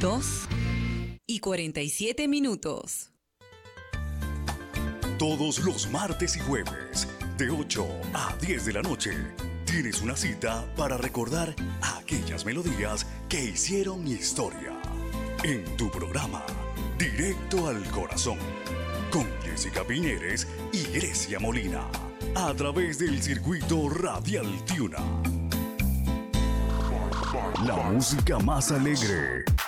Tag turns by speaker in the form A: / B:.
A: 2:47.
B: Todos los martes y jueves, de 8 a 10 de la noche, tienes una cita para recordar aquellas melodías que hicieron historia. En tu programa, Directo al Corazón, con Jessica Piñeres y Grecia Molina, a través del circuito Radial Tiuna. La música más alegre,